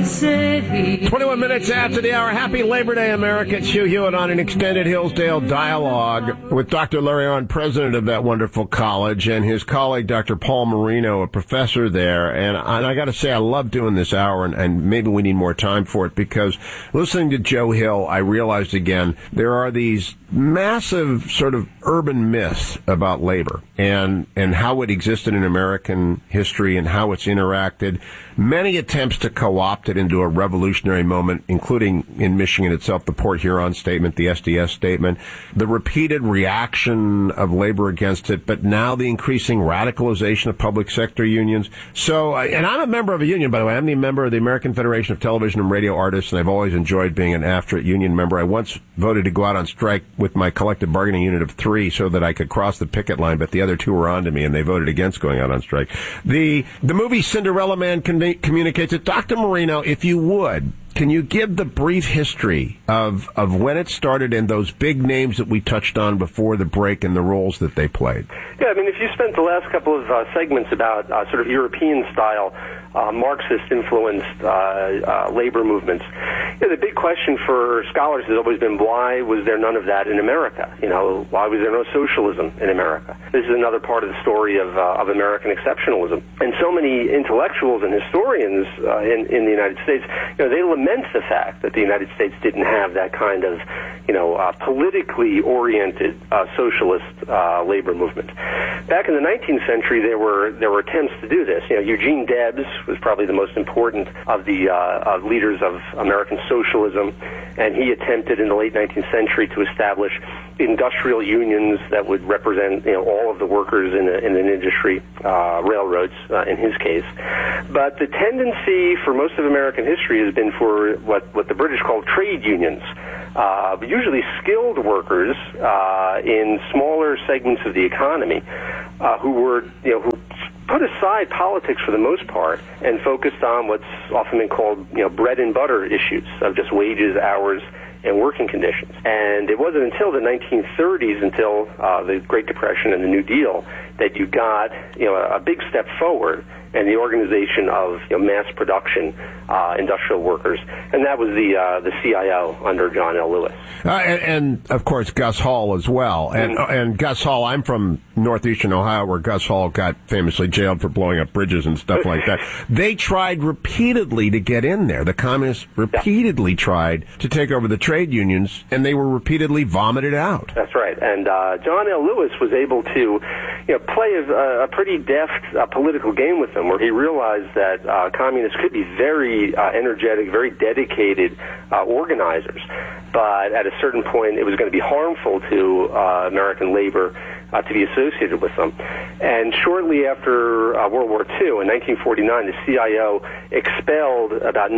say. 21 minutes after the hour. Happy Labor Day, America. It's Hugh Hewitt on an extended Hillsdale dialogue with Dr. Larry Arnn, president of that wonderful college, and his colleague, Dr. Paul Marino, a professor there. And I got to say, I love doing this hour, and maybe we need more time for it, because listening to Joe Hill, I realized again, there are these massive sort of urban myths about labor and how it existed in American history and how it's interacted. Many attempts to co-opt it into a revolutionary moment, including in Michigan itself, the Port Huron statement, the SDS statement, the repeated reaction of labor against it, but now the increasing radicalization of public sector unions. So, and I'm a member of a union, by the way. I'm the member of the American Federation of Television and Radio Artists, and I've always enjoyed being an AFTRA union member. I once voted to go out on strike with my collective bargaining unit of 3 so that I could cross the picket line, but the other 2 were on to me, and they voted against going out on strike. The movie Cinderella Man communicates it. Dr. Marino, if you would, can you give the brief history of when it started and those big names that we touched on before the break and the roles that they played? Yeah, I mean, if you spent the last couple of segments about sort of European-style, Marxist-influenced labor movements, the big question for scholars has always been, why was there none of that in America? You know, why was there no socialism in America? This is another part of the story of American exceptionalism. And so many intellectuals and historians in the United States, they lament the fact that the United States didn't have that kind of, politically oriented socialist labor movement. Back in the 19th century, there were attempts to do this. Eugene Debs was probably the most important of the leaders of American socialism, and he attempted in the late 19th century to establish industrial unions that would represent all of the workers in an industry, railroads in his case. But the tendency for most of American history has been for what the British call trade unions, usually skilled workers in smaller segments of the economy, who put aside politics for the most part and focused on what's often been called, bread and butter issues of just wages, hours, and working conditions. And it wasn't until the 1930s, until the Great Depression and the New Deal, that you got, a big step forward and the organization of mass production industrial workers, and that was the CIO under John L. Lewis, and of course Gus Hall as well. And Gus Hall, I'm from northeastern Ohio, where Gus Hall got famously jailed for blowing up bridges and stuff like that. They tried repeatedly to get in there. The communists repeatedly tried to take over the trade unions, and they were repeatedly vomited out. That's right. And John L. Lewis was able to play a pretty deft political game with them, where he realized that communists could be very energetic, very dedicated organizers, but at a certain point it was going to be harmful to American labor to be associated with them. And shortly after World War II, in 1949, the CIO expelled about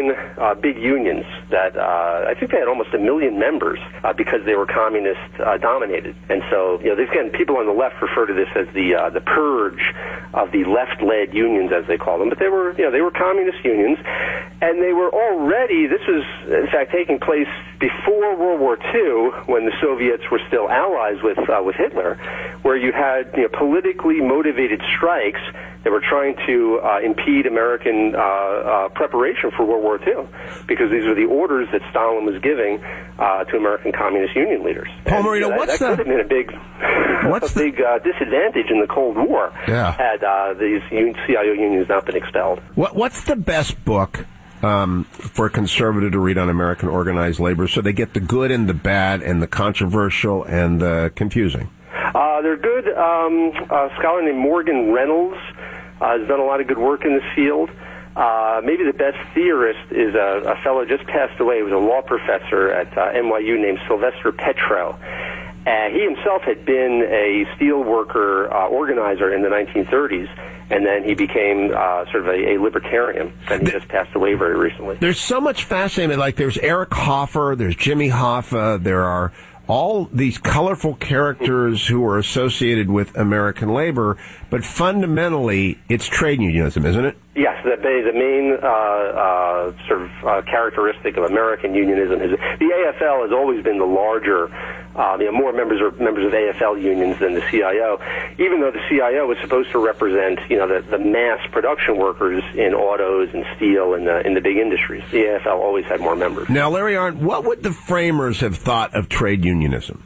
9 big unions that I think they had almost 1 million members because they were communist dominated. And so, again, people on the left refer to this as the purge of the left-led unions, as they call them. But they were communist unions, and they were already. This was, in fact, taking place before World War II, when the Soviets were still allies with Hitler, where you had politically motivated strikes that were trying to impede American preparation for World War II, because these were the orders that Stalin was giving to American communist union leaders. Paul Marino, that could have been a big disadvantage in the Cold War had these CIO unions not been expelled. What's the best book for a conservative to read on American organized labor, so they get the good and the bad and the controversial and the confusing? They're good. A scholar named Morgan Reynolds has done a lot of good work in this field. Maybe the best theorist is a fellow just passed away. He was a law professor at NYU named Sylvester Petro. He himself had been a steel worker organizer in the 1930s, and then he became sort of a libertarian, and he just passed away very recently. There's so much fascinating. Like, there's Eric Hoffer, there's Jimmy Hoffa, there are all these colorful characters who are associated with American labor, but fundamentally, it's trade unionism, isn't it? Yes, the main characteristic of American unionism is the AFL has always been the larger, more members of AFL unions than the CIO. Even though the CIO was supposed to represent, the mass production workers in autos and steel and in the big industries, the AFL always had more members. Now, Larry Arnn, what would the framers have thought of trade unionism?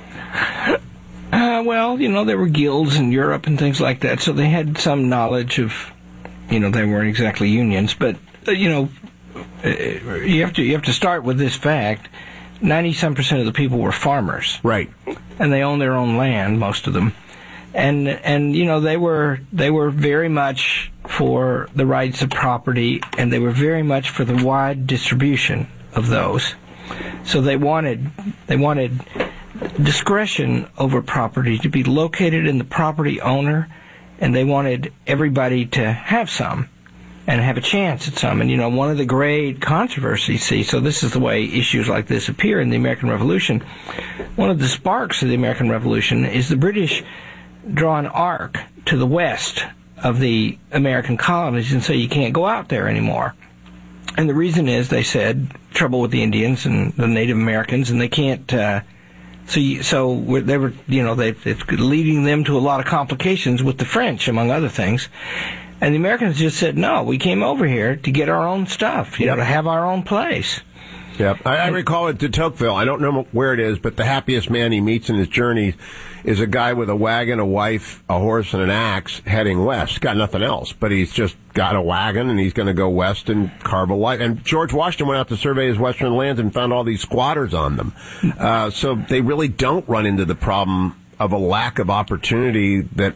Well, there were guilds in Europe and things like that, so they had some knowledge of. They weren't exactly unions, but you have to start with this fact: 90-some% of the people were farmers, right? And they owned their own land, most of them, and they were very much for the rights of property, and they were very much for the wide distribution of those. So they wanted discretion over property to be located in the property owner. And they wanted everybody to have some and have a chance at some. And, one of the great controversies, so this is the way issues like this appear in the American Revolution. One of the sparks of the American Revolution is the British draw an arc to the west of the American colonies and say you can't go out there anymore. And the reason is, they said, trouble with the Indians and the Native Americans, and they can't... So they were, it's leading them to a lot of complications with the French, among other things. And the Americans just said, no, we came over here to get our own stuff, to have our own place. Yep. I recall it de Tocqueville. I don't know where it is, but the happiest man he meets in his journey is a guy with a wagon, a wife, a horse, and an axe heading west. Got nothing else, but he's just got a wagon, and he's going to go west and carve a life. And George Washington went out to survey his western lands and found all these squatters on them. So they really don't run into the problem of a lack of opportunity that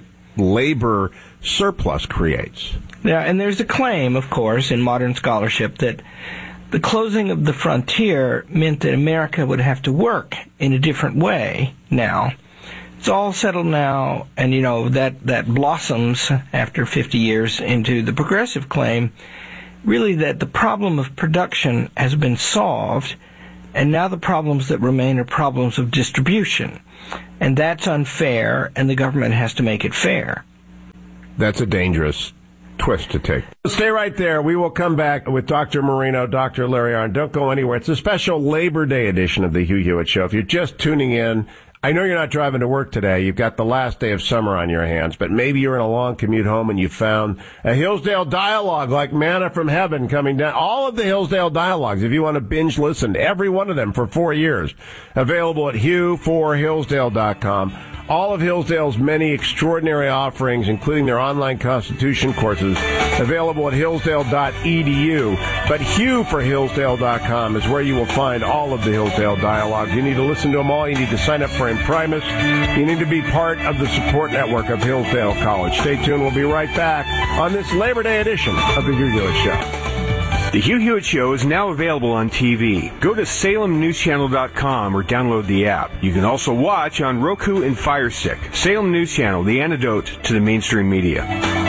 labor surplus creates. Yeah, and there's a claim, of course, in modern scholarship that the closing of the frontier meant that America would have to work in a different way now. It's all settled now, and, that blossoms after 50 years into the progressive claim, really that the problem of production has been solved, and now the problems that remain are problems of distribution. And that's unfair, and the government has to make it fair. That's a dangerous twist to take. Stay right there. We will come back with Dr. Marino, Dr. Larry Arnn. Don't go anywhere. It's a special Labor Day edition of the Hugh Hewitt Show. If you're just tuning in, I know you're not driving to work today. You've got the last day of summer on your hands, but maybe you're in a long commute home and you found a Hillsdale dialogue like manna from heaven coming down. All of the Hillsdale dialogues, if you want to binge listen to every one of them for 4 years, available at hugh4hillsdale.com. All of Hillsdale's many extraordinary offerings, including their online Constitution courses, available at hillsdale.edu. But hugh4hillsdale.com is where you will find all of the Hillsdale dialogues. You need to listen to them all. You need to sign up for Imprimis. You need to be part of the support network of Hillsdale College. Stay tuned. We'll be right back on this Labor Day edition of the Hugh Hewitt Show. The Hugh Hewitt Show is now available on TV. Go to SalemNewsChannel.com or download the app. You can also watch on Roku and Fire Stick. Salem News Channel, the antidote to the mainstream media.